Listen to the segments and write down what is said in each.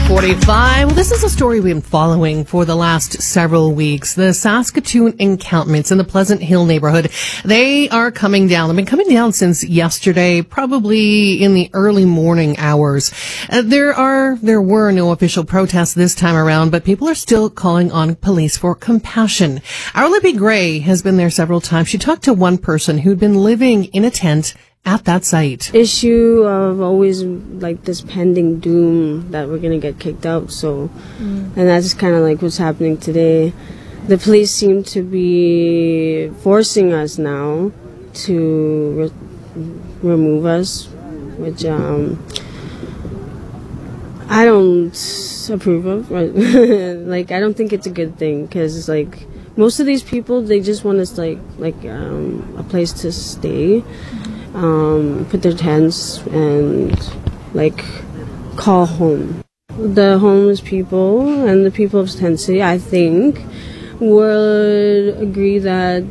7:45. Well, this is a story we've been following for the last several weeks. The Saskatoon encampments in the Pleasant Hill neighborhood, they are coming down. They've been coming down since yesterday, probably in the early morning hours. There were no official protests this time around, but people are still calling on police for compassion. Our Libby Gray has been there several times. She talked to one person who'd been living in a tent at that site. Issue of always like this pending doom that we're going to get kicked out. And that's kind of like what's happening today. The police seem to be forcing us now to remove us, which I don't approve of. Like, I don't think it's a good thing, because like most of these people, they just want us like a place to stay. Put their tents and like call home. The homeless people and the people of Tent City, I think, would agree that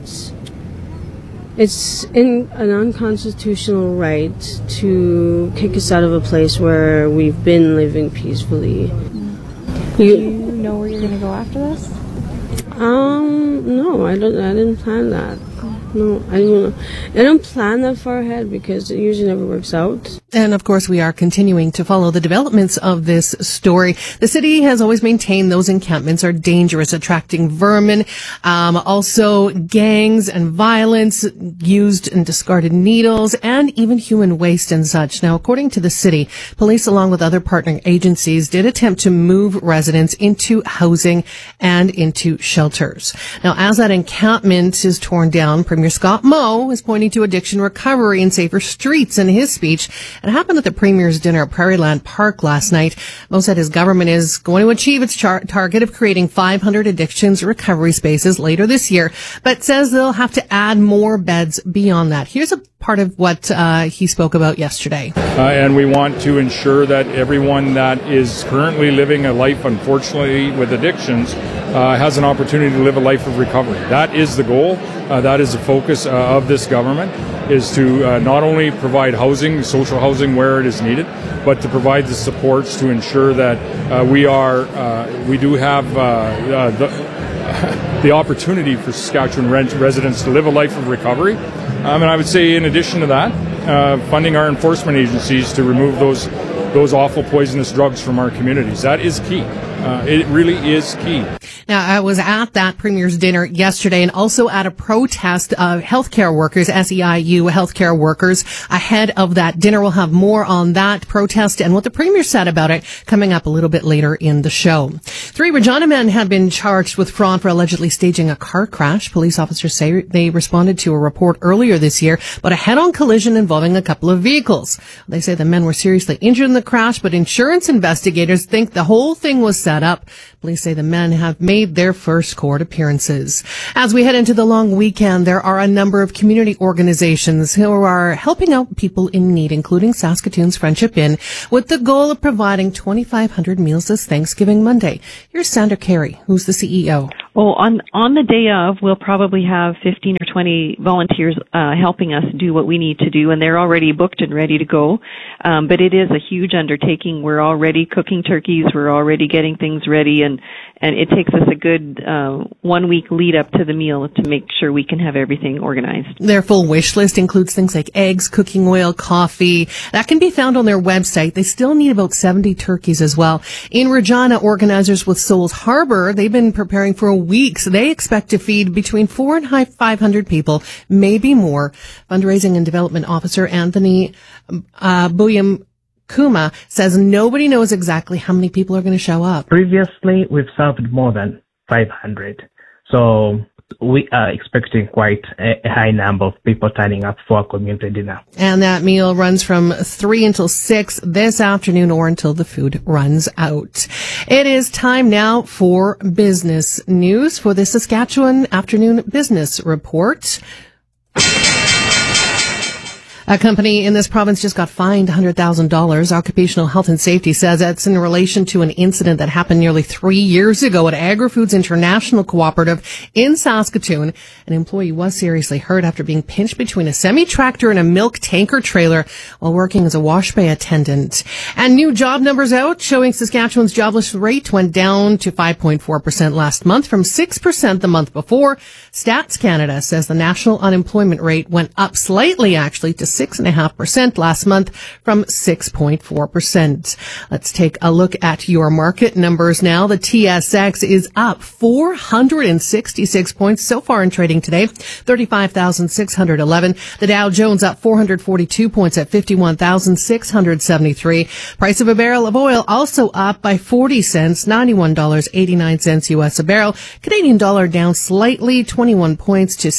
it's an unconstitutional right to kick us out of a place where we've been living peacefully. Do you know where you're going to go after this? No, I didn't plan that. No, I don't plan that far ahead, because it usually never works out. And of course, we are continuing to follow the developments of this story. The city has always maintained those encampments are dangerous, attracting vermin, also gangs and violence, used and discarded needles, and even human waste and such. Now, according to the city, police, along with other partnering agencies, did attempt to move residents into housing and into shelters. Now, as that encampment is torn down, Premier Scott Moe is pointing to addiction recovery and safer streets in his speech. It happened at the Premier's dinner at Prairieland Park last night. Moe said his government is going to achieve its target of creating 500 addictions recovery spaces later this year, but says they'll have to add more beds beyond that. Here's a part of what he spoke about yesterday. And we want to ensure that everyone that is currently living a life, unfortunately, with addictions, has an opportunity to live a life of recovery. That is the goal. That is the focus of this government, is to not only provide housing, social housing where it is needed, but to provide the supports to ensure that we do have the opportunity for Saskatchewan residents to live a life of recovery. And I would say, in addition to that, funding our enforcement agencies to remove those awful poisonous drugs from our communities. That is key. It really is key. Now, I was at that Premier's dinner yesterday and also at a protest of healthcare workers, SEIU healthcare workers, ahead of that dinner. We'll have more on that protest and what the Premier said about it coming up a little bit later in the show. 3 Regina men have been charged with fraud for allegedly staging a car crash. Police officers say they responded to a report earlier this year about a head-on collision involving a couple of vehicles. They say the men were seriously injured in the crash, but insurance investigators think the whole thing was set up. Police say the men have made their first court appearances. As we head into the long weekend, there are a number of community organizations who are helping out people in need, including Saskatoon's Friendship Inn, with the goal of providing 2,500 meals this Thanksgiving Monday. Here's Sandra Carey, who's the CEO. Well, on the day of, we'll probably have 15 or 20 volunteers helping us do what we need to do, and they're already booked and ready to go. But it is a huge undertaking. We're already cooking turkeys. We're already getting things ready, and it takes us a good 1 week lead up to the meal to make sure we can have everything organized. Their full wish list includes things like eggs, cooking oil, coffee. That can be found on their website. They still need about 70 turkeys as well. In Regina, organizers with Souls Harbor, they've been preparing for weeks. They expect to feed between 400 and 500 people, maybe more. Fundraising and Development Officer Anthony Buyam Kuma says nobody knows exactly how many people are going to show up. Previously, we've served more than 500. So we are expecting quite a high number of people turning up for our community dinner. And that meal runs from 3 until 6 this afternoon, or until the food runs out. It is time now for business news for the Saskatchewan Afternoon Business Report. A company in this province just got fined $100,000. Occupational Health and Safety says that's in relation to an incident that happened nearly 3 years ago at Agri-Foods International Cooperative in Saskatoon. An employee was seriously hurt after being pinched between a semi-tractor and a milk tanker trailer while working as a wash bay attendant. And new job numbers out showing Saskatchewan's jobless rate went down to 5.4% last month from 6% the month before. Stats Canada says the national unemployment rate went up slightly, actually, to 6.5% last month from 6.4%. Let's take a look at your market numbers now. The TSX is up 466 points so far in trading today, 35,611. The Dow Jones up 442 points at 51,673. Price of a barrel of oil also up by 40 cents, $91.89 US a barrel. Canadian dollar down slightly, 21 points to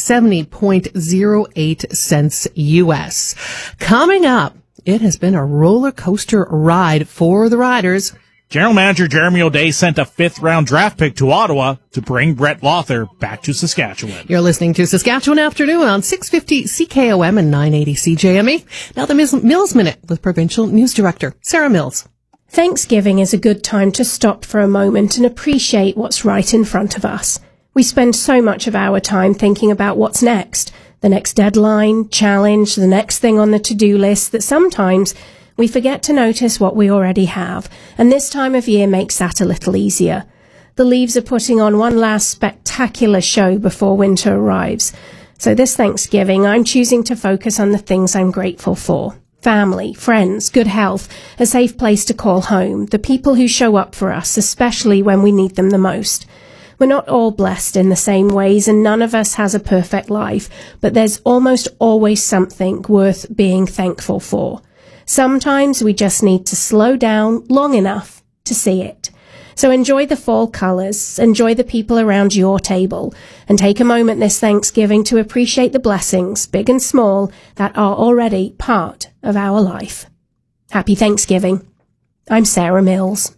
70.08 cents US. Coming up, it has been a roller coaster ride for the Riders. General Manager Jeremy O'Day sent a fifth-round draft pick to Ottawa to bring Brett Lawther back to Saskatchewan. You're listening to Saskatchewan Afternoon on 650 CKOM and 980 CJME. Now the Mills Minute with Provincial News Director Sarah Mills. Thanksgiving is a good time to stop for a moment and appreciate what's right in front of us. We spend so much of our time thinking about what's next, the next deadline, challenge, the next thing on the to-do list, that sometimes we forget to notice what we already have, and this time of year makes that a little easier. The leaves are putting on one last spectacular show before winter arrives. So this Thanksgiving, I'm choosing to focus on the things I'm grateful for. Family, friends, good health, a safe place to call home, the people who show up for us, especially when we need them the most. We're not all blessed in the same ways, and none of us has a perfect life, but there's almost always something worth being thankful for. Sometimes we just need to slow down long enough to see it. So enjoy the fall colours, enjoy the people around your table, and take a moment this Thanksgiving to appreciate the blessings, big and small, that are already part of our life. Happy Thanksgiving. I'm Sarah Mills.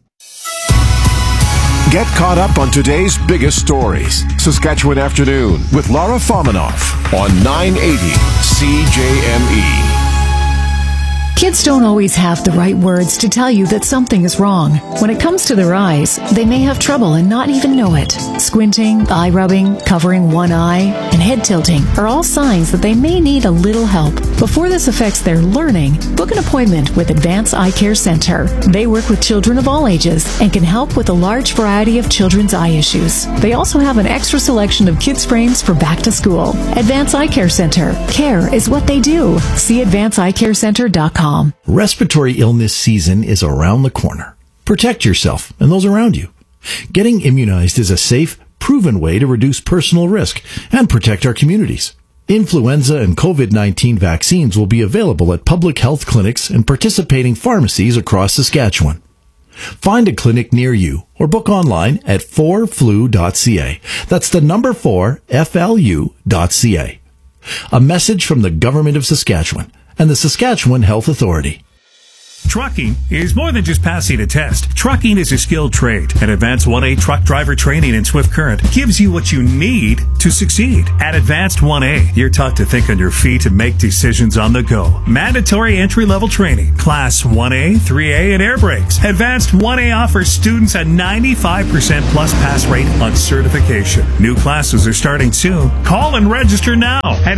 Get caught up on today's biggest stories. Saskatchewan Afternoon with Laura Fominoff on 980 CJME. Kids don't always have the right words to tell you that something is wrong. When it comes to their eyes, they may have trouble and not even know it. Squinting, eye rubbing, covering one eye, and head tilting are all signs that they may need a little help. Before this affects their learning, book an appointment with Advance Eye Care Center. They work with children of all ages and can help with a large variety of children's eye issues. They also have an extra selection of kids' frames for back to school. Advance Eye Care Center. Care is what they do. See advanceeyecare.com. Respiratory illness season is around the corner. Protect yourself and those around you. Getting immunized is a safe, proven way to reduce personal risk and protect our communities. Influenza and COVID-19 vaccines will be available at public health clinics and participating pharmacies across Saskatchewan. Find a clinic near you or book online at 4flu.ca. That's the number 4flu.ca. A message from the Government of Saskatchewan and the Saskatchewan Health Authority. Trucking is more than just passing a test. Trucking is a skilled trade, and Advanced 1A truck driver training in Swift Current gives you what you need to succeed. At Advanced 1A, you're taught to think on your feet and make decisions on the go. Mandatory entry-level training, Class 1A, 3A, and air brakes. Advanced 1A offers students a 95% plus pass rate on certification. New classes are starting soon. Call and register now at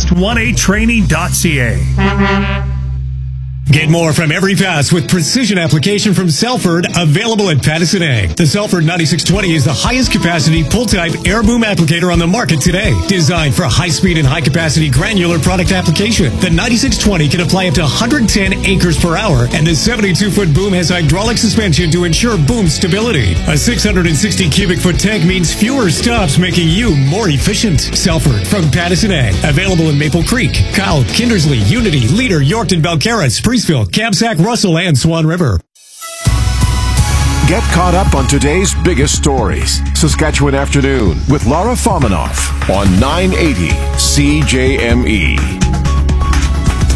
advanced1atraining.ca. Get more from every pass with precision application from Selford, available at Patterson Ag. The Selford 9620 is the highest capacity pull-type air boom applicator on the market today. Designed for high-speed and high-capacity granular product application, the 9620 can apply up to 110 acres per hour, and the 72-foot boom has hydraulic suspension to ensure boom stability. A 660 cubic foot tank means fewer stops, making you more efficient. Selford from Patterson Ag. Available in Maple Creek, Kyle, Kindersley, Unity, Leader, Yorkton, Belcarra, Priestville, Kamsack, Russell, and Swan River. Get caught up on today's biggest stories. Saskatchewan Afternoon with Laura Fominoff on 980 CJME.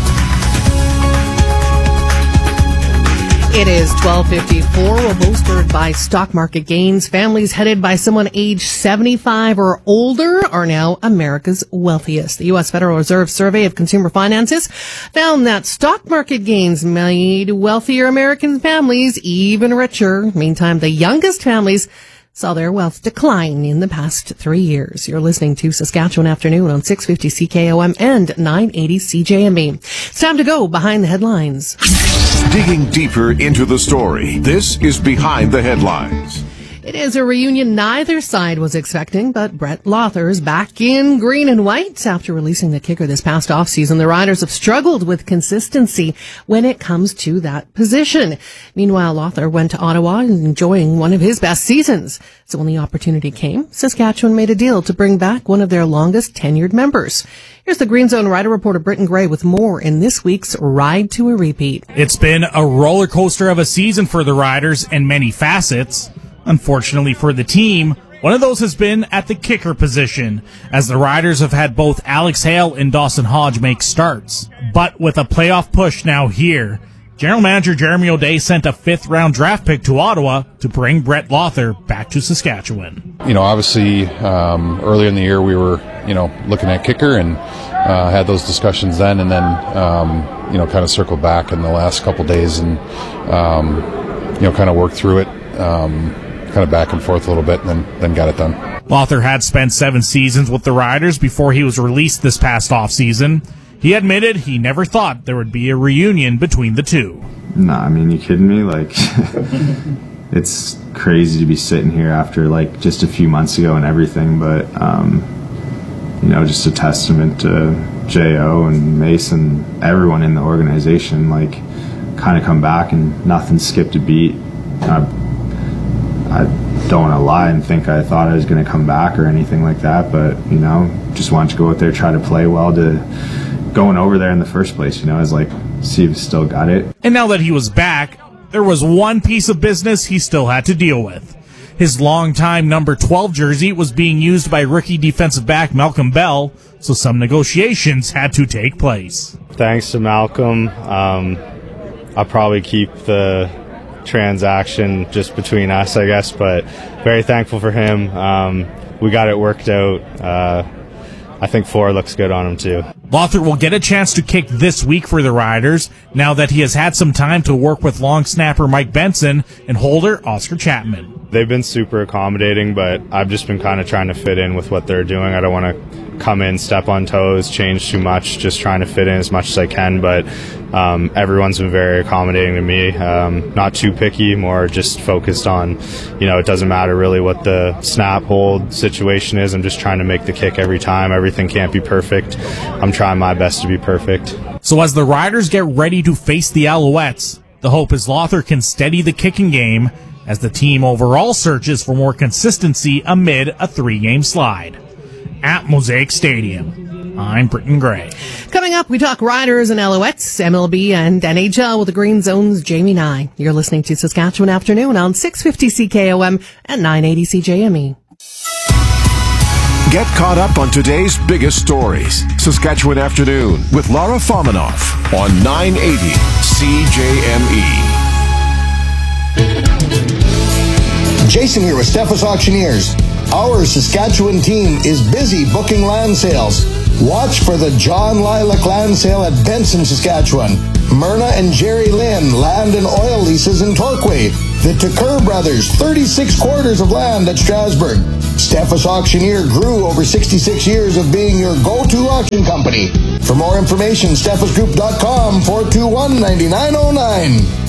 It is 12:54. We're bolstered by by stock market gains. Families headed by someone aged 75 or older are now America's wealthiest. The U.S. Federal Reserve Survey of Consumer Finances found that stock market gains made wealthier American families even richer. Meantime, the youngest families saw their wealth decline in the past 3 years. You're listening to Saskatchewan Afternoon on 650 CKOM and 980 CJME. It's time to go behind the headlines. Digging deeper into the story, this is Behind the Headlines. It is a reunion neither side was expecting, but Brett Lawther's back in green and white after releasing the kicker this past offseason. The Riders have struggled with consistency when it comes to that position. Meanwhile, Lawther went to Ottawa enjoying one of his best seasons. So when the opportunity came, Saskatchewan made a deal to bring back one of their longest tenured members. Here's the Green Zone Rider reporter Britton Gray with more in this week's Ride to a Repeat. It's been a roller coaster of a season for the Riders in many facets. Unfortunately for the team, one of those has been at the kicker position, as the Riders have had both Alex Hale and Dawson Hodge make starts. But with a playoff push now here, General Manager Jeremy O'Day sent a 5th-round draft pick to Ottawa to bring Brett Lawther back to Saskatchewan. Obviously, earlier in the year we were, looking at kicker and had those discussions then, and then, kind of circled back in the last couple days and, kind of worked through it. Kind of back and forth a little bit, and then got it done. Lawther had spent 7 seasons with the Riders before he was released this past offseason. He admitted he never thought there would be a reunion between the two. Nah, you kidding me? It's crazy to be sitting here after just a few months ago and everything, but just a testament to J.O. and Mason, everyone in the organization, kind of come back and nothing skipped a beat. I don't want to lie and think I thought I was going to come back or anything like that, but, just wanted to go out there, try to play well to going over there in the first place, I was see if he still got it. And now that he was back, there was one piece of business he still had to deal with. His longtime number 12 jersey was being used by rookie defensive back Malcolm Bell, so some negotiations had to take place. Thanks to Malcolm, I'll probably keep the transaction just between us, I guess, but very thankful for him. We got it worked out. I think 4 looks good on him too. Lawther will get a chance to kick this week for the Riders now that he has had some time to work with long snapper Mike Benson and holder Oscar Chapman. They've been super accommodating, but I've just been kind of trying to fit in with what they're doing. I don't want to come in, step on toes, change too much, just trying to fit in as much as I can, but everyone's been very accommodating to me. Not too picky, more just focused on, it doesn't matter really what the snap hold situation is. I'm just trying to make the kick every time. Everything can't be perfect. I'm trying my best to be perfect. So as the Riders get ready to face the Alouettes, the hope is Lawther can steady the kicking game as the team overall searches for more consistency amid a 3-game slide. At Mosaic Stadium, I'm Britton Gray. Coming up, we talk Riders and Alouettes, MLB and NHL with the Green Zone's Jamie Nye. You're listening to Saskatchewan Afternoon on 650 CKOM and 980 CJME. Get caught up on today's biggest stories. Saskatchewan Afternoon with Laura Fominoff on 980 CJME. Jason here with Steffes Auctioneers. Our Saskatchewan team is busy booking land sales. Watch for the John Lilac Land Sale at Benson, Saskatchewan. Myrna and Jerry Lynn Land and Oil Leases in Torquay. The Tucker Brothers 36 quarters of land at Strasbourg. Steffes Auctioneer grew over 66 years of being your go-to auction company. For more information, steffesgroup.com 421-9909.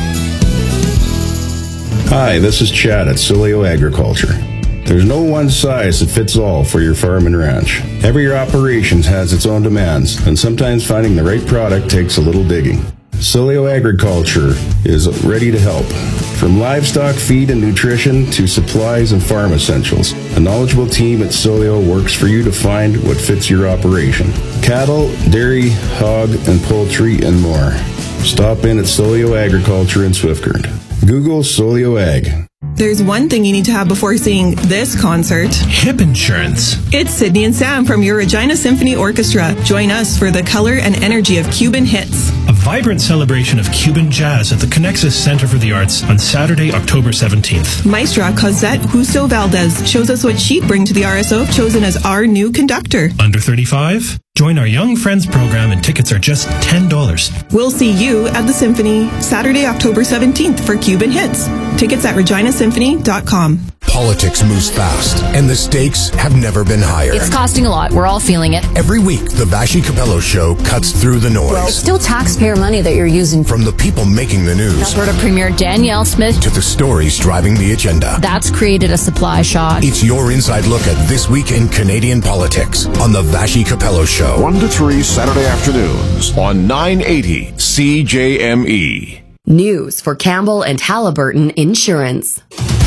Hi, this is Chad at Sileo Agriculture. There's no one size that fits all for your farm and ranch. Every operation has its own demands, and sometimes finding the right product takes a little digging. Sileo Agriculture is ready to help. From livestock feed and nutrition to supplies and farm essentials, a knowledgeable team at Sileo works for you to find what fits your operation. Cattle, dairy, hog, and poultry, and more. Stop in at Sileo Agriculture in Swift Current. Google Sileo Ag. There's one thing you need to have before seeing this concert. Hip insurance. It's Sydney and Sam from your Regina Symphony Orchestra. Join us for the color and energy of Cuban hits. A vibrant celebration of Cuban jazz at the Connexus Center for the Arts on Saturday, October 17th. Maestra Cosette Justo Valdez shows us what she'd bring to the RSO, chosen as our new conductor. Under 35? Join our Young Friends program and tickets are just $10. We'll see you at the Symphony Saturday, October 17th for Cuban hits. Tickets at reginasymphony.com. Politics moves fast, and the stakes have never been higher. It's costing a lot. We're all feeling it. Every week, the Vashi Capello Show cuts through the noise. Well, it's still taxpayer money that you're using. From the people making the news, Alberta Premier Danielle Smith, to the stories driving the agenda. That's created a supply shock. It's your inside look at this week in Canadian politics on the Vashi Capello Show. 1 to 3 Saturday afternoons on 980 CJME. News for Campbell and Halliburton Insurance.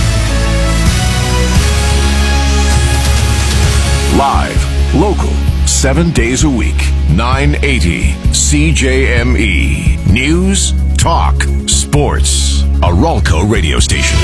Live, local, 7 days a week, 980 CJME. News, talk, sports. A Ralco radio station.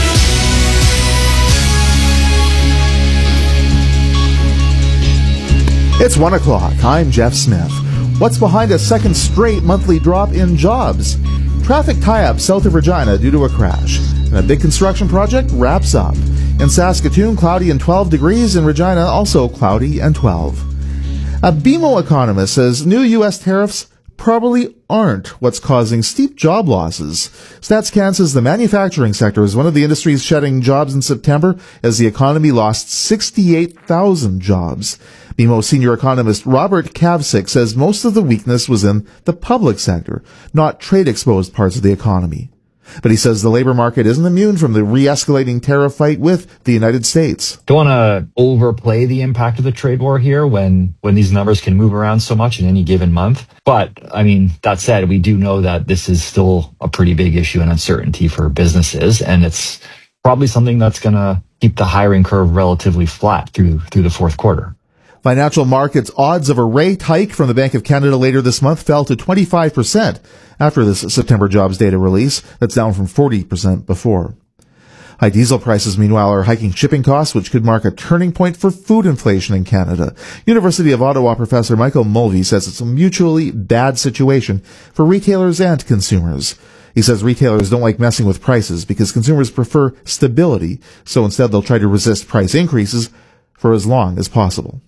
It's 1 o'clock. I'm Jeff Smith. What's behind a second straight monthly drop in jobs? Traffic tie-up south of Regina due to a crash. And a big construction project wraps up. In Saskatoon, cloudy and 12 degrees. In Regina, also cloudy and 12. A BMO economist says new U.S. tariffs probably aren't what's causing steep job losses. StatsCan says the manufacturing sector is one of the industries shedding jobs in September as the economy lost 68,000 jobs. BMO senior economist Robert Kavcik says most of the weakness was in the public sector, not trade-exposed parts of the economy. But he says the labor market isn't immune from the re-escalating tariff fight with the United States. Don't want to overplay the impact of the trade war here when these numbers can move around so much in any given month. But, I mean, that said, we do know that this is still a pretty big issue and uncertainty for businesses, and it's probably something that's going to keep the hiring curve relatively flat through the fourth quarter. Financial markets' odds of a rate hike from the Bank of Canada later this month fell to 25% after this September jobs data release. That's down from 40% before. High diesel prices, meanwhile, are hiking shipping costs, which could mark a turning point for food inflation in Canada. University of Ottawa professor Michael Mulvey says it's a mutually bad situation for retailers and consumers. He says retailers don't like messing with prices because consumers prefer stability, so instead they'll try to resist price increases for as long as possible.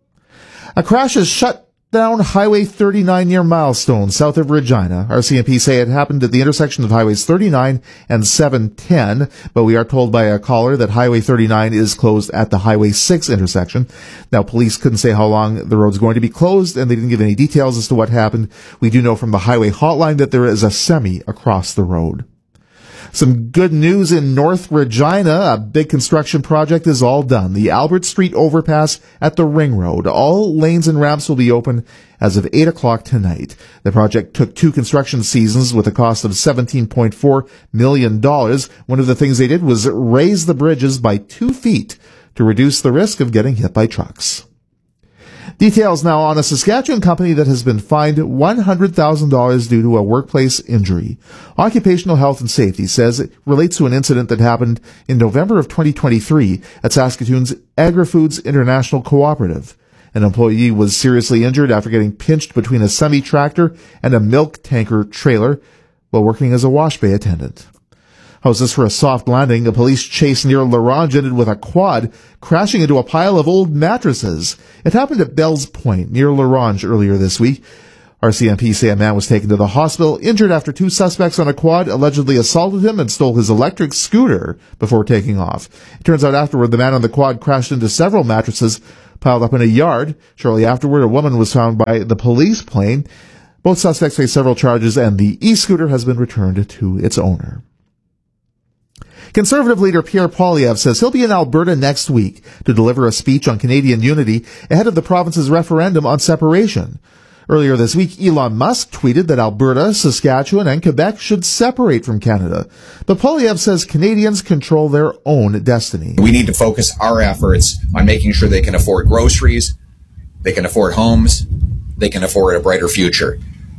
A crash has shut down Highway 39 near Milestone, south of Regina. RCMP say it happened at the intersection of Highways 39 and 710, but we are told by a caller that Highway 39 is closed at the Highway 6 intersection. Now, police couldn't say how long the road's going to be closed, and they didn't give any details as to what happened. We do know from the highway hotline that there is a semi across the road. Some good news in North Regina. A big construction project is all done. The Albert Street overpass at the Ring Road. All lanes and ramps will be open as of 8 o'clock tonight. The project took 2 construction seasons with a cost of $17.4 million. One of the things they did was raise the bridges by 2 feet to reduce the risk of getting hit by trucks. Details now on a Saskatchewan company that has been fined $100,000 due to a workplace injury. Occupational Health and Safety says it relates to an incident that happened in November of 2023 at Saskatoon's Agri-Foods International Cooperative. An employee was seriously injured after getting pinched between a semi-tractor and a milk tanker trailer while working as a wash bay attendant. How's this for a soft landing? A police chase near LaRange ended with a quad crashing into a pile of old mattresses. It happened at Bells Point near LaRange earlier this week. RCMP say a man was taken to the hospital, injured after 2 suspects on a quad allegedly assaulted him and stole his electric scooter before taking off. It turns out afterward, the man on the quad crashed into several mattresses piled up in a yard. Shortly afterward, a woman was found by the police plane. Both suspects face several charges, and the e-scooter has been returned to its owner. Conservative leader Pierre Poilievre says he'll be in Alberta next week to deliver a speech on Canadian unity ahead of the province's referendum on separation. Earlier this week, Elon Musk tweeted that Alberta, Saskatchewan, and Quebec should separate from Canada. But Poilievre says Canadians control their own destiny. We need to focus our efforts on making sure they can afford groceries, they can afford homes, they can afford a brighter future.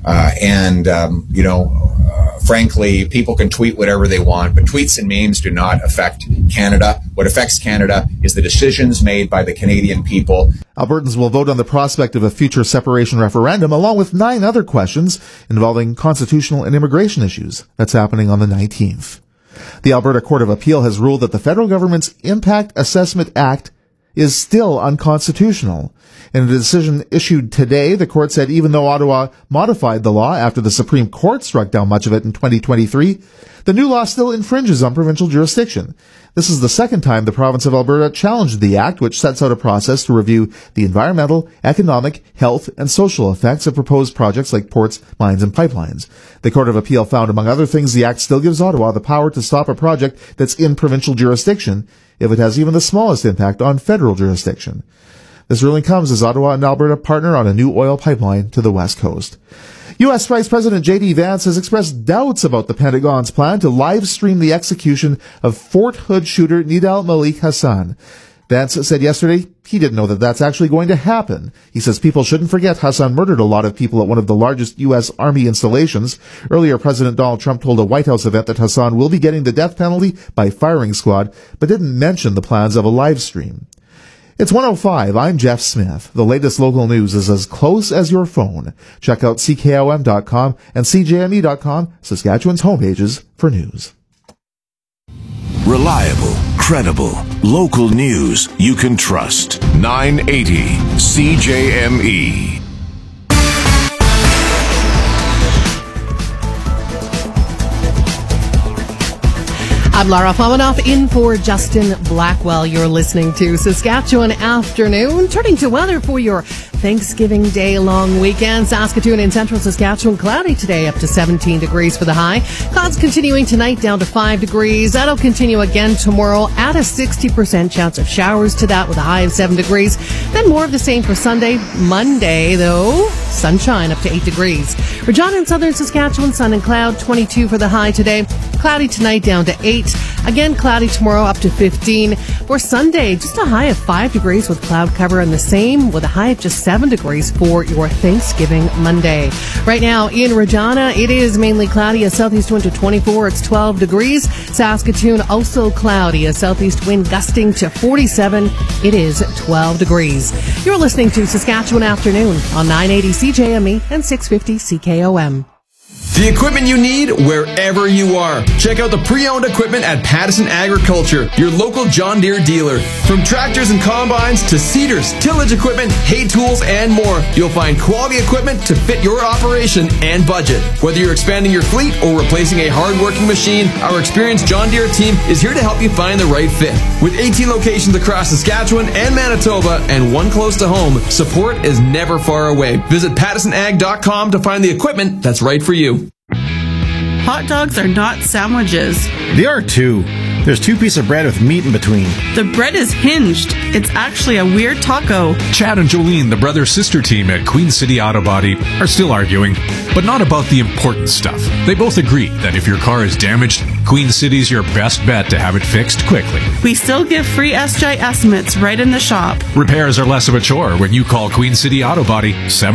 Frankly, people can tweet whatever they want, but tweets and memes do not affect Canada. What affects Canada is the decisions made by the Canadian people. Albertans will vote on the prospect of a future separation referendum, along with 9 other questions involving constitutional and immigration issues. That's happening on the 19th. The Alberta Court of Appeal has ruled that the federal government's Impact Assessment Act is still unconstitutional. In a decision issued today, the court said even though Ottawa modified the law after the Supreme Court struck down much of it in 2023, the new law still infringes on provincial jurisdiction. This is the second time the province of Alberta challenged the act, which sets out a process to review the environmental, economic, health, and social effects of proposed projects like ports, mines, and pipelines. The Court of Appeal found, among other things, the act still gives Ottawa the power to stop a project that's in provincial jurisdiction if it has even the smallest impact on federal jurisdiction. This ruling comes as Ottawa and Alberta partner on a new oil pipeline to the West Coast. U.S. Vice President J.D. Vance has expressed doubts about the Pentagon's plan to live stream the execution of Fort Hood shooter Nidal Malik Hassan. Vance said yesterday he didn't know that that's actually going to happen. He says people shouldn't forget Hassan murdered a lot of people at one of the largest U.S. Army installations. Earlier, President Donald Trump told a White House event that Hassan will be getting the death penalty by firing squad, but didn't mention the plans of a live stream. It's 1:05. I'm Jeff Smith. The latest local news is as close as your phone. Check out CKOM.com and CJME.com, Saskatchewan's homepages for news. Reliable, credible, local news you can trust. 980 CJME. I'm Lara Fominov in for Justin Blackwell. You're listening to Saskatchewan Afternoon. Turning to weather for your Thanksgiving Day long weekend. Saskatoon and central Saskatchewan cloudy today, up to 17 degrees for the high. Clouds continuing tonight down to 5 degrees. That'll continue again tomorrow at a 60% chance of showers to that with a high of 7 degrees. Then more of the same for Sunday. Monday, though, sunshine up to 8 degrees. Regina and southern Saskatchewan, sun and cloud, 22 for the high today. Cloudy tonight down to 8. Again, cloudy tomorrow up to 15. For Sunday, just a high of 5 degrees with cloud cover, and the same with a high of just 7 degrees for your Thanksgiving Monday. Right now in Regina, it is mainly cloudy. A southeast wind to 24. It's 12 degrees. Saskatoon also cloudy. A southeast wind gusting to 47. It is 12 degrees. You're listening to Saskatchewan Afternoon on 980 CJME and 650 CKOM. The equipment you need wherever you are. Check out the pre-owned equipment at Pattison Agriculture, your local John Deere dealer. From tractors and combines to seeders, tillage equipment, hay tools, and more, you'll find quality equipment to fit your operation and budget. Whether you're expanding your fleet or replacing a hard-working machine, our experienced John Deere team is here to help you find the right fit. With 18 locations across Saskatchewan and Manitoba and one close to home, support is never far away. Visit PattisonAg.com to find the equipment that's right for you. Hot dogs are not sandwiches. They are too. There's 2 pieces of bread with meat in between. The bread is hinged. It's actually a weird taco. Chad and Jolene, the brother-sister team at Queen City Auto Body, are still arguing, but not about the important stuff. They both agree that if your car is damaged, Queen City's your best bet to have it fixed quickly. We still give free SGI estimates right in the shop. Repairs are less of a chore when you call Queen City Auto Body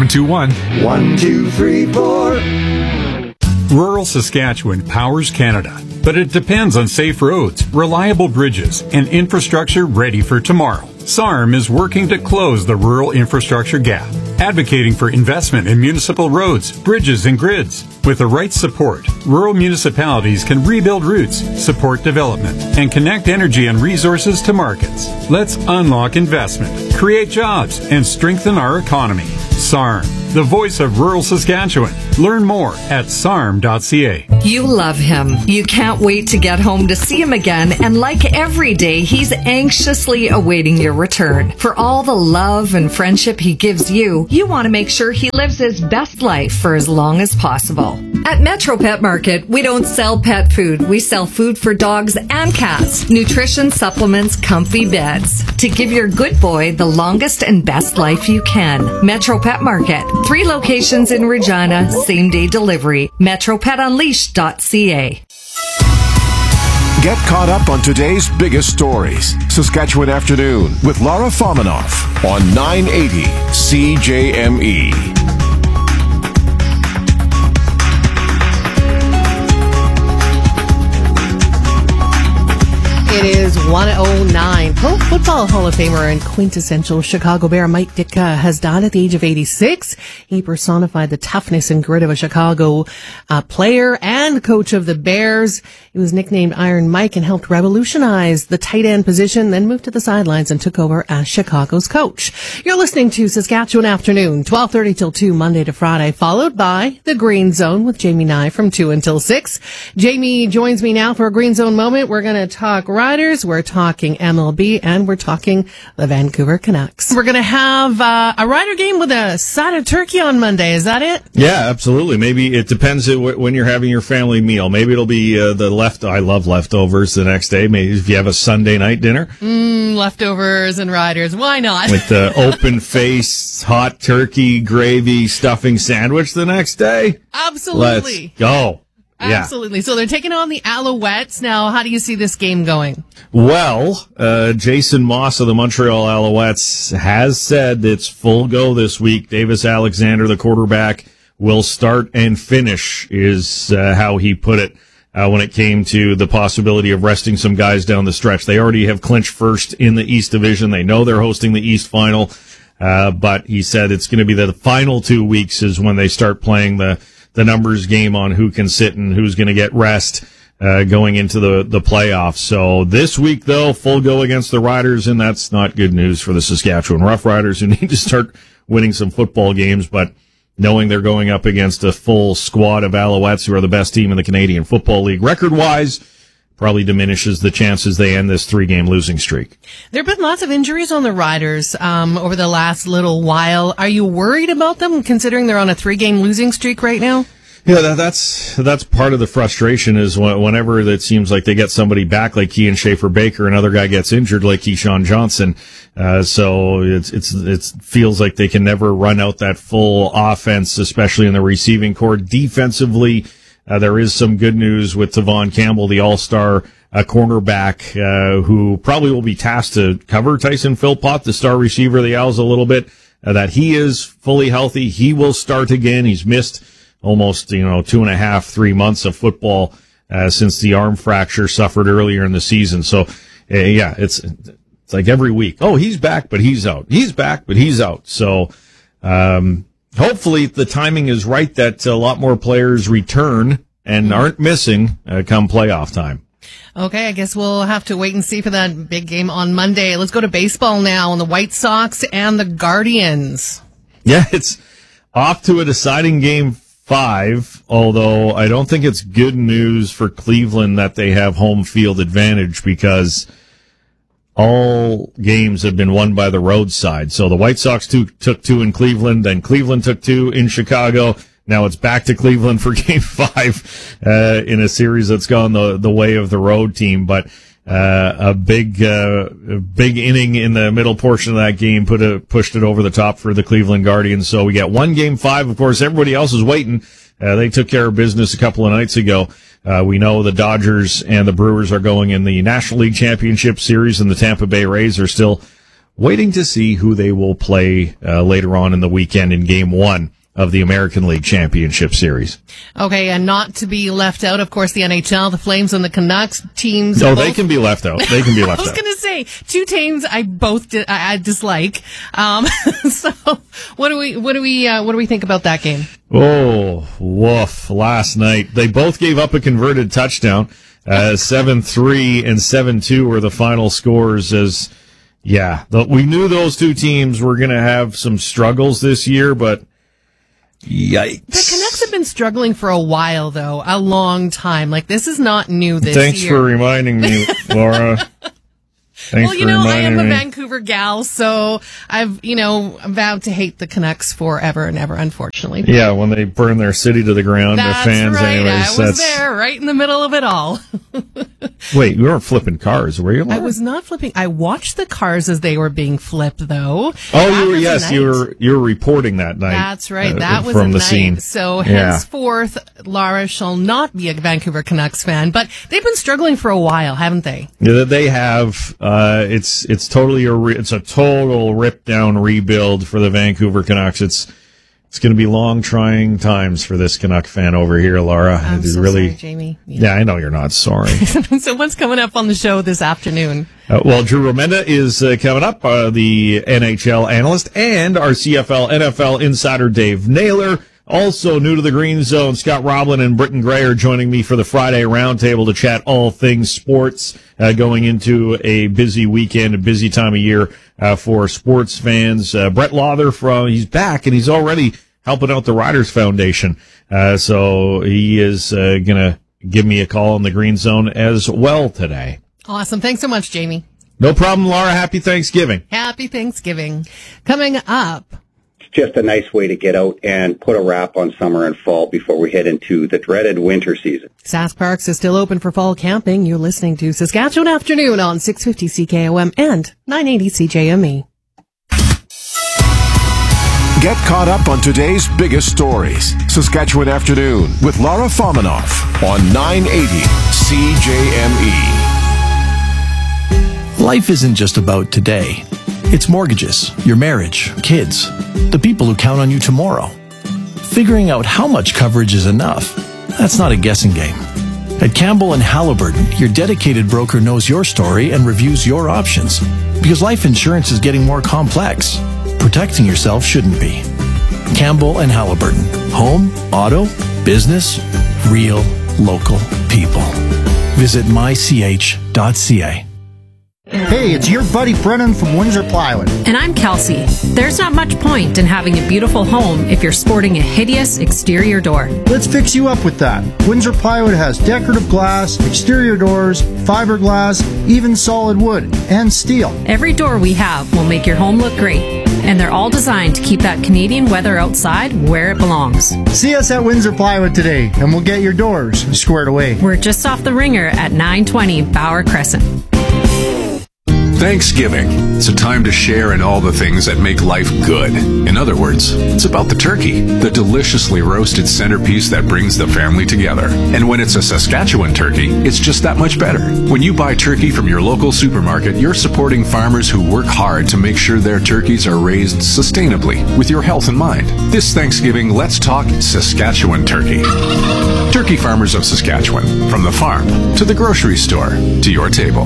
721-1234. Rural Saskatchewan powers Canada, but it depends on safe roads, reliable bridges, and infrastructure ready for tomorrow. SARM is working to close the rural infrastructure gap, advocating for investment in municipal roads, bridges, and grids. With the right support, rural municipalities can rebuild routes, support development, and connect energy and resources to markets. Let's unlock investment, create jobs, and strengthen our economy. SARM, the voice of rural Saskatchewan. Learn more at sarm.ca. You love him. You can't wait to get home to see him again, and like every day, he's anxiously awaiting your return. For all the love and friendship he gives you, you want to make sure he lives his best life for as long as possible. At Metro Pet Market, we don't sell pet food. We sell food for dogs and cats, nutrition, supplements, comfy beds. To give your good boy the longest and best life you can. Metro Pet Market, 3 locations in Regina, same-day delivery. MetroPetUnleashed.ca. Get caught up on today's biggest stories. Saskatchewan Afternoon with Lara Fominov on 980 CJME. It is 1:09. Pro Football Hall of Famer and quintessential Chicago Bear Mike Ditka has died at the age of 86. He personified the toughness and grit of a Chicago player and coach of the Bears. He was nicknamed Iron Mike and helped revolutionize the tight end position, then moved to the sidelines and took over as Chicago's coach. You're listening to Saskatchewan Afternoon, 12:30 till 2, Monday to Friday, followed by the Green Zone with Jamie Nye from 2 until 6. Jamie joins me now for a Green Zone moment. We're going to talk Riders, we're talking MLB, and we're talking the Vancouver Canucks. We're going to have a Rider game with a side of turkey on Monday. Is that it? Yeah, absolutely. Maybe it depends when you're having your family meal. Maybe it'll be I love leftovers the next day. Maybe if you have a Sunday night dinner. Leftovers and Riders. Why not? With the open face, hot turkey, gravy, stuffing sandwich the next day. Absolutely. Let's go. Yeah. Absolutely. So they're taking on the Alouettes. Now, how do you see this game going? Well, Jason Moss of the Montreal Alouettes has said it's full go this week. Davis Alexander, the quarterback, will start and finish, is how he put it when it came to the possibility of resting some guys down the stretch. They already have clinched first in the East Division. They know they're hosting the East Final, but he said it's going to be the final 2 weeks is when they start playing the numbers game on who can sit and who's going to get rest going into the playoffs. So this week, though, full go against the Riders, and that's not good news for the Saskatchewan Roughriders, who need to start winning some football games, but knowing they're going up against a full squad of Alouettes, who are the best team in the Canadian Football League record-wise, probably diminishes the chances they end this 3-game losing streak. There have been lots of injuries on the Riders over the last little while. Are you worried about them, considering they're on a 3-game losing streak right now? Yeah, that's part of the frustration is whenever it seems like they get somebody back like Kean Schaefer-Baker, another guy gets injured like Keyshawn Johnson. So it feels like they can never run out that full offense, especially in the receiving core. Defensively, there is some good news with Tavon Campbell, the all-star cornerback, who probably will be tasked to cover Tyson Philpott, the star receiver of the Owls, a little bit, that he is fully healthy. He will start again. He's missed almost, 2.5, 3 months of football, since the arm fracture suffered earlier in the season. So, yeah, it's like every week. Oh, he's back, but he's out. He's back, but he's out. So, hopefully the timing is right that a lot more players return and aren't missing, come playoff time. Okay, I guess we'll have to wait and see for that big game on Monday. Let's go to baseball now, and the White Sox and the Guardians. Yeah, it's off to a deciding game 5, although I don't think it's good news for Cleveland that they have home field advantage, because all games have been won by the road side. So the White Sox took 2 in Cleveland, then Cleveland took 2 in Chicago. Now it's back to Cleveland for game 5 in a series that's gone the way of the road team. But a big inning in the middle portion of that game pushed it over the top for the Cleveland Guardians. So we got one game 5. Of course, everybody else is waiting. They took care of business a couple of nights ago. We know the Dodgers and the Brewers are going in the National League Championship Series, and the Tampa Bay Rays are still waiting to see who they will play later on in the weekend in Game 1 of the American League Championship Series. Okay, and not to be left out, of course, the NHL, the Flames and the Canucks teams. No, they can be left out. They can be left out. I was going to say, 2 teams I dislike. So what do we think about that game? Oh, woof. Last night, they both gave up a converted touchdown. 7-3 and 7-2 were the final scores. We knew those 2 teams were going to have some struggles this year, but yikes. The Canucks have been struggling for a while, though, a long time. Like, this is not new this year. Thanks for reminding me, Laura. Thanks for reminding me. I am a Vancouver gal, so I've, vowed to hate the Canucks forever and ever, unfortunately. Yeah, when they burn their city to the ground, the fans, right. anyways. I was there, right in the middle of it all. Wait, you weren't flipping cars, were you, Laura? I was not flipping. I watched the cars as they were being flipped, though. Oh, you were reporting that night. That's right. That was from the night. scene. So henceforth, Laura shall not be a Vancouver Canucks fan, but they've been struggling for a while, haven't they? Yeah, they have. It's totally a total rip down rebuild for the Vancouver Canucks. It's going to be long, trying times for this Canuck fan over here, Laura. I'm so sorry, Jamie. Yeah, I know you're not sorry. So what's coming up on the show this afternoon? Well, Drew Romenda is coming up, the NHL analyst, and our CFL NFL insider Dave Naylor. Also new to the Green Zone, Scott Roblin and Britton Gray are joining me for the Friday Roundtable to chat all things sports, going into a busy weekend, a busy time of year for sports fans. Brett Lawther, he's back, and he's already helping out the Riders Foundation. So he is going to give me a call on the Green Zone as well today. Awesome. Thanks so much, Jamie. No problem, Laura. Happy Thanksgiving. Happy Thanksgiving. Coming up. Just a nice way to get out and put a wrap on summer and fall before we head into the dreaded winter season. Sask Parks is still open for fall camping. You're listening to Saskatchewan Afternoon on 650 CKOM and 980 CJME. Get caught up on today's biggest stories. Saskatchewan Afternoon with Laura Fominoff on 980 CJME. Life isn't just about today. It's mortgages, your marriage, kids, the people who count on you tomorrow. Figuring out how much coverage is enough, that's not a guessing game. At Campbell and Halliburton, your dedicated broker knows your story and reviews your options. Because life insurance is getting more complex. Protecting yourself shouldn't be. Campbell and Halliburton. Home, auto, business, real, local people. Visit mych.ca. Hey, it's your buddy Brennan from Windsor Plywood. And I'm Kelsey. There's not much point in having a beautiful home if you're sporting a hideous exterior door. Let's fix you up with that. Windsor Plywood has decorative glass, exterior doors, fiberglass, even solid wood, and steel. Every door we have will make your home look great. And they're all designed to keep that Canadian weather outside where it belongs. See us at Windsor Plywood today, and we'll get your doors squared away. We're just off the Ringer at 920 Bauer Crescent. Thanksgiving. It's a time to share in all the things that make life good. In other words, it's about the turkey, the deliciously roasted centerpiece that brings the family together. And when it's a Saskatchewan turkey, it's just that much better. When you buy turkey from your local supermarket, you're supporting farmers who work hard to make sure their turkeys are raised sustainably with your health in mind. This Thanksgiving, let's talk Saskatchewan turkey. Turkey farmers of Saskatchewan, from the farm to the grocery store to your table.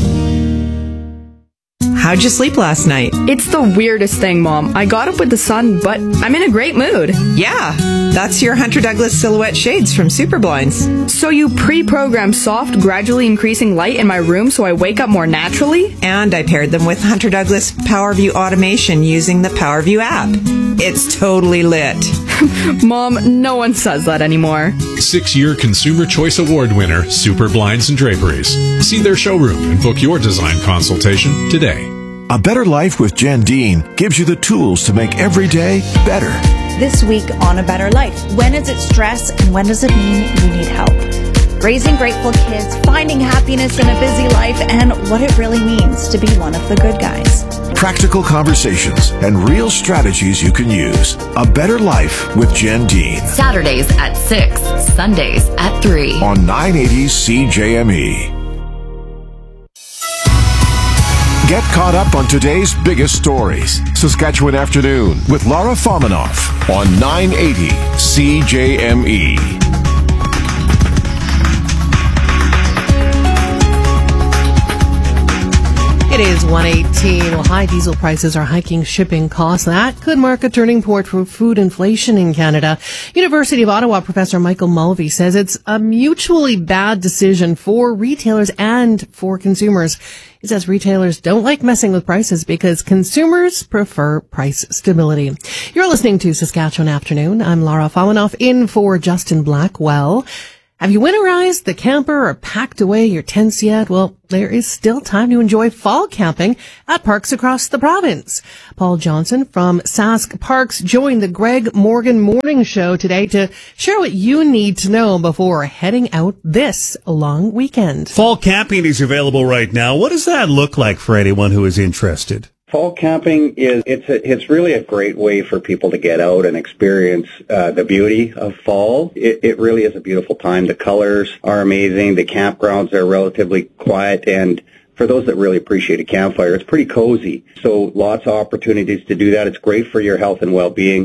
How'd you sleep last night? It's the weirdest thing, Mom. I got up with the sun, but I'm in a great mood. Yeah, that's your Hunter Douglas Silhouette Shades from Superblinds. So you pre-programmed soft, gradually increasing light in my room so I wake up more naturally? And I paired them with Hunter Douglas PowerView automation using the PowerView app. It's totally lit. Mom, no one says that anymore. 6-year Consumer Choice Award winner, Super Blinds and Draperies. See their showroom and book your design consultation today. A Better Life with Jen Dean gives you the tools to make every day better. This week on A Better Life, when is it stress and when does it mean you need help? Raising grateful kids, finding happiness in a busy life, and what it really means to be one of the good guys. Practical conversations and real strategies you can use. A Better Life with Jen Dean. Saturdays at 6, Sundays at 3. On 980 CJME. Get caught up on today's biggest stories. Saskatchewan Afternoon with Laura Fominoff on 980 CJME. It is 1:18. Well, high diesel prices are hiking shipping costs. That could mark a turning point for food inflation in Canada. University of Ottawa professor Michael Mulvey says it's a mutually bad decision for retailers and for consumers. He says retailers don't like messing with prices because consumers prefer price stability. You're listening to Saskatchewan Afternoon. I'm Laura Fominoff in for Justin Blackwell. Have you winterized the camper or packed away your tents yet? Well, there is still time to enjoy fall camping at parks across the province. Paul Johnson from Sask Parks joined the Greg Morgan Morning Show today to share what you need to know before heading out this long weekend. Fall camping is available right now. What does that look like for anyone who is interested? Fall camping it's really a great way for people to get out and experience the beauty of fall. It really is a beautiful time. The colors are amazing. The campgrounds are relatively quiet, and for those that really appreciate a campfire, it's pretty cozy. So lots of opportunities to do that. It's great for your health and well-being. It's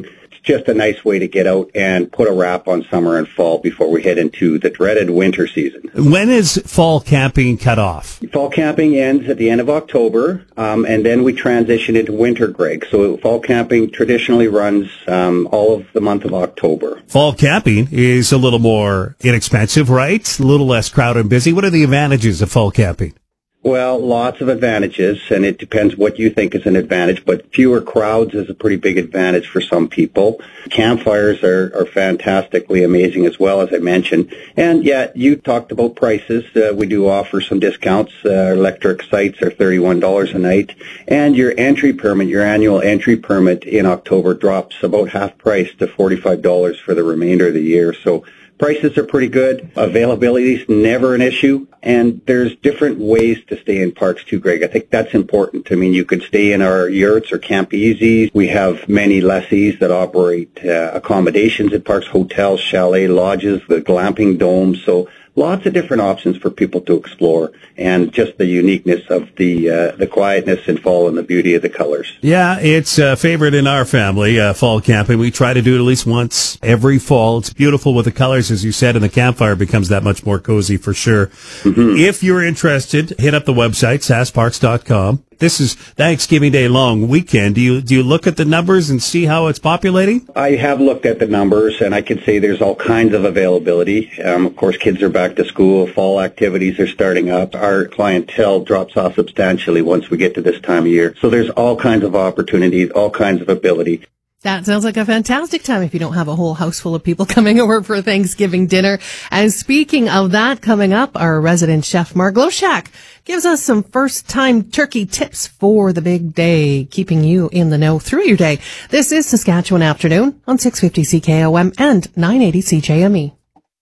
just a nice way to get out and put a wrap on summer and fall before we head into the dreaded winter season. When is fall camping cut off? Fall camping ends at the end of October, and then we transition into winter, Greg. So fall camping traditionally runs all of the month of October. Fall camping is a little more inexpensive, right? A little less crowded and busy. What are the advantages of fall camping? Well, lots of advantages, and it depends what you think is an advantage, but fewer crowds is a pretty big advantage for some people. Campfires are fantastically amazing as well, as I mentioned. And yeah, you talked about prices. We do offer some discounts. Electric sites are $31 a night, and your entry permit, your annual entry permit in October drops about half price to $45 for the remainder of the year. So prices are pretty good. Availability is never an issue. And there's different ways to stay in parks too, Greg. I think that's important. I mean, you could stay in our yurts or Camp Easies. We have many lessees that operate accommodations at parks, hotels, chalet, lodges, the glamping domes. So lots of different options for people to explore, and just the uniqueness of the quietness in fall and the beauty of the colors. Yeah, it's a favorite in our family, fall camping. We try to do it at least once every fall. It's beautiful with the colors, as you said, and the campfire becomes that much more cozy for sure. Mm-hmm. If you're interested, hit up the website, sassparks.com. This is Thanksgiving Day long weekend. Do you look at the numbers and see how it's populating? I have looked at the numbers, and I can say there's all kinds of availability. Of course, kids are back to school. Fall activities are starting up. Our clientele drops off substantially once we get to this time of year. So there's all kinds of opportunities, all kinds of ability. That sounds like a fantastic time if you don't have a whole house full of people coming over for Thanksgiving dinner. And speaking of that, coming up, our resident chef, Mark Loshak, gives us some first-time turkey tips for the big day, keeping you in the know through your day. This is Saskatchewan Afternoon on 650 CKOM and 980 CJME.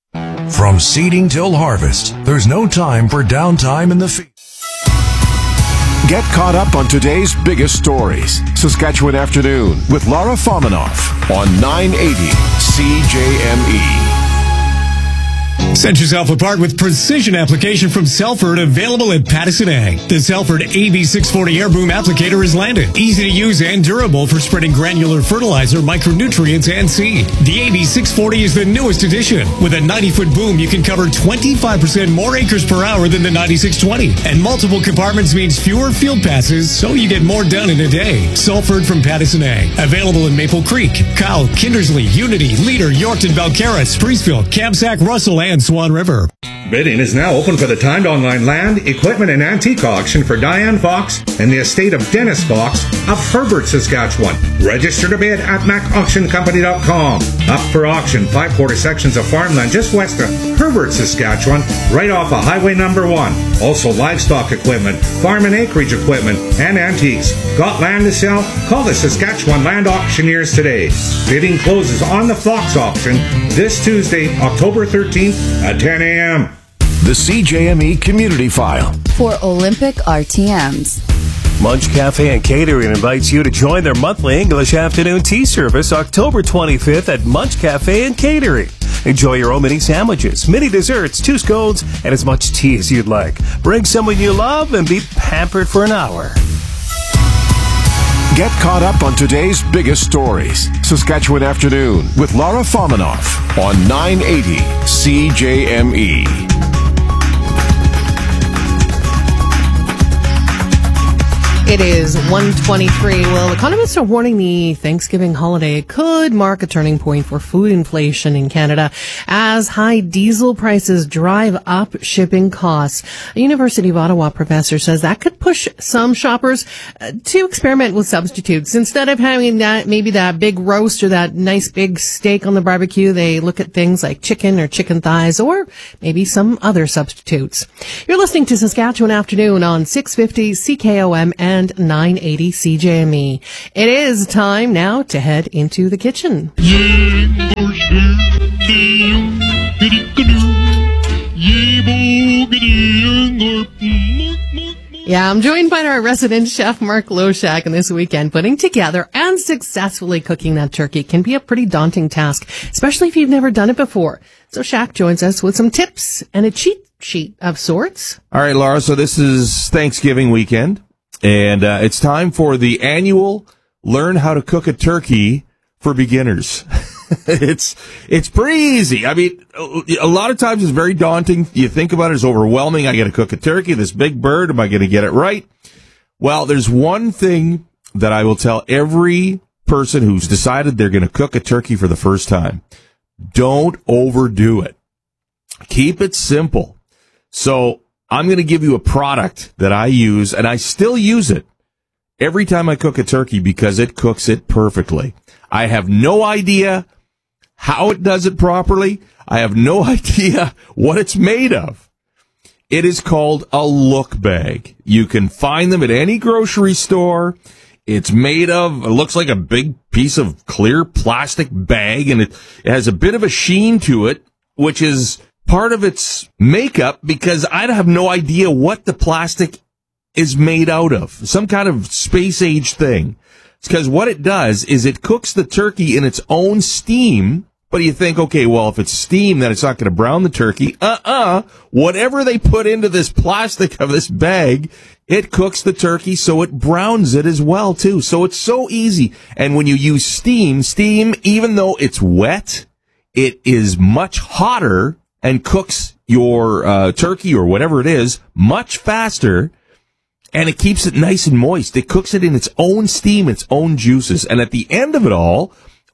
From seeding till harvest, there's no time for downtime in the field. Get caught up on today's biggest stories. Saskatchewan Afternoon with Laura Fominoff on 980 CJME. Set yourself apart with precision application from Selford, available at Pattison Ag. The Selford AB640 air boom applicator is landed. Easy to use and durable for spreading granular fertilizer, micronutrients, and seed. The AB640 is the newest addition. With a 90-foot boom, you can cover 25% more acres per hour than the 9620. And multiple compartments means fewer field passes, so you get more done in a day. Selford from Pattison Ag. Available in Maple Creek, Kyle, Kindersley, Unity, Leader, Yorkton, Belcarra, Spreeceville, Kamsack, Russell, and Swan River. Bidding is now open for the timed online land, equipment, and antique auction for Diane Fox and the estate of Dennis Fox of Herbert, Saskatchewan. Register to bid at macauctioncompany.com. Up for auction 5/4 sections of farmland just west of Herbert, Saskatchewan, right off of Highway number 1. Also livestock equipment, farm and acreage equipment, and antiques. Got land to sell? Call the Saskatchewan Land Auctioneers today. Bidding closes on the Fox auction this Tuesday, October 13th at 10 a.m. The CJME Community File. For Olympic RTMs. Munch Cafe and Catering invites you to join their monthly English afternoon tea service October 25th at Munch Cafe and Catering. Enjoy your own mini sandwiches, mini desserts, 2 scones, and as much tea as you'd like. Bring someone you love and be pampered for an hour. Get caught up on today's biggest stories. Saskatchewan Afternoon with Laura Fominoff on 980 CJME. It is 1:23. Well, economists are warning the Thanksgiving holiday could mark a turning point for food inflation in Canada as high diesel prices drive up shipping costs. A University of Ottawa professor says that could push some shoppers to experiment with substitutes. Instead of having maybe that big roast or that nice big steak on the barbecue, they look at things like chicken or chicken thighs or maybe some other substitutes. You're listening to Saskatchewan Afternoon on 650 CKOM and 980 CJME. It is time now to head into the kitchen. Yeah, I'm joined by our resident chef, Mark Loshak, and this weekend putting together and successfully cooking that turkey can be a pretty daunting task, especially if you've never done it before. So Shaq joins us with some tips and a cheat sheet of sorts. All right, Laura, so this is Thanksgiving weekend, and it's time for the annual Learn How to Cook a Turkey for beginners. It's pretty easy. I mean, a lot of times it's very daunting. You think about it as overwhelming. I got to cook a turkey, this big bird. Am I going to get it right? Well, there's one thing that I will tell every person who's decided they're going to cook a turkey for the first time. Don't overdo it. Keep it simple. So I'm going to give you a product that I use, and I still use it every time I cook a turkey because it cooks it perfectly. I have no idea how it does it properly. I have no idea what it's made of. It is called a look bag. You can find them at any grocery store. It's made of, it looks like a big piece of clear plastic bag, and it has a bit of a sheen to it, which is part of its makeup because I have no idea what the plastic is made out of. Some kind of space age thing. It's because what it does is it cooks the turkey in its own steam. But you think, okay, well, if it's steam, then it's not going to brown the turkey. Whatever they put into this plastic of this bag, it cooks the turkey so it browns it as well, too. So it's so easy. And when you use steam, even though it's wet, it is much hotter and cooks your turkey or whatever it is much faster. And it keeps it nice and moist. It cooks it in its own steam, its own juices. And at the end of it all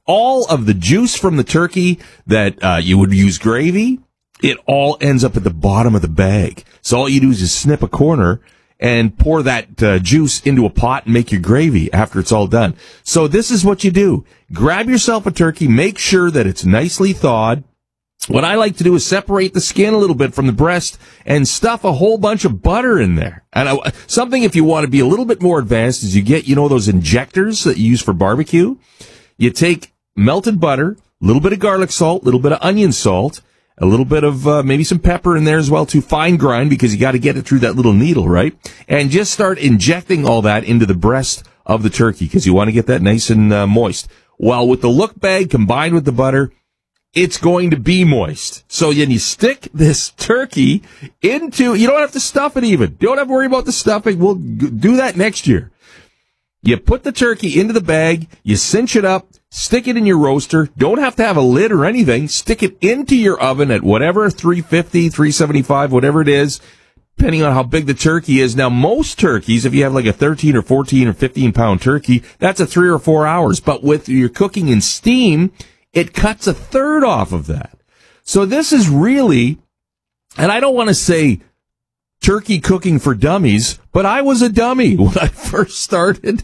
of the juice from the turkey that you would use gravy, it all ends up at the bottom of the bag. So all you do is just snip a corner and pour that juice into a pot and make your gravy after it's all done. So this is what you do. Grab yourself a turkey, make sure that it's nicely thawed. What I like to do is separate the skin a little bit from the breast and stuff a whole bunch of butter in there. And something, if you want to be a little bit more advanced, is you get, those injectors that you use for barbecue. You take melted butter, a little bit of garlic salt, a little bit of onion salt, a little bit of maybe some pepper in there as well, too, fine grind, because you got to get it through that little needle, right? And just start injecting all that into the breast of the turkey because you want to get that nice and moist. Well, with the look bag combined with the butter, it's going to be moist. So then you stick this turkey into, you don't have to stuff it even. You don't have to worry about the stuffing. We'll do that next year. You put the turkey into the bag, you cinch it up, stick it in your roaster. Don't have to have a lid or anything. Stick it into your oven at whatever, 350, 375, whatever it is, depending on how big the turkey is. Now, most turkeys, if you have like a 13 or 14 or 15 pound turkey, that's a 3 or 4 hours. But with your cooking in steam, it cuts a third off of that. So this is really, and I don't want to say turkey cooking for dummies, but I was a dummy when I first started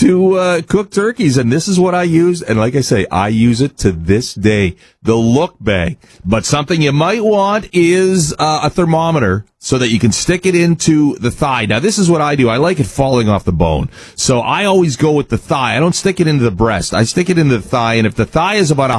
to cook turkeys, and this is what I use. And like I say, I use it to this day, the look bag. But something you might want is a thermometer so that you can stick it into the thigh. Now, this is what I do. I like it falling off the bone. So I always go with the thigh. I don't stick it into the breast. I stick it into the thigh, and if the thigh is about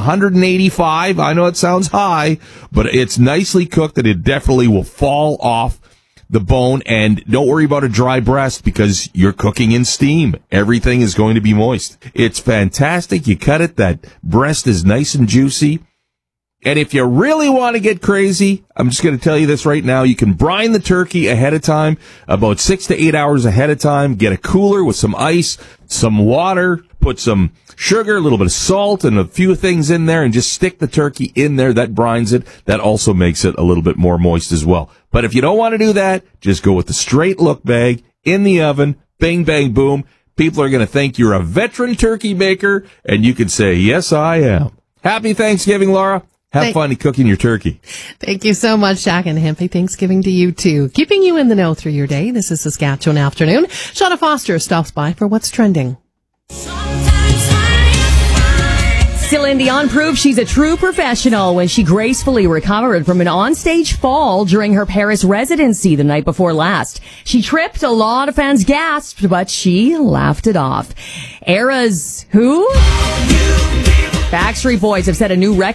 185, I know it sounds high, but it's nicely cooked and it definitely will fall off the bone. And don't worry about a dry breast because you're cooking in steam. Everything is going to be moist. It's fantastic. You cut it, that breast is nice and juicy. And if you really want to get crazy, I'm just going to tell you this right now. You can brine the turkey ahead of time, about 6 to 8 hours ahead of time. Get a cooler with some ice, some water, put some sugar, a little bit of salt, and a few things in there, and just stick the turkey in there. That brines it. That also makes it a little bit more moist as well. But if you don't want to do that, just go with the straight look bag in the oven. Bing, bang, boom. People are going to think you're a veteran turkey maker, and you can say, yes, I am. Happy Thanksgiving, Laura. Have fun cooking your turkey. Thank you so much, Jack, and happy Thanksgiving to you, too. Keeping you in the know through your day, this is Saskatchewan Afternoon. Shauna Foster stops by for What's Trending. Celine Dion proved she's a true professional when she gracefully recovered from an onstage fall during her Paris residency the night before last. She tripped, a lot of fans gasped, but she laughed it off. Era's who? Backstreet Boys have set a new record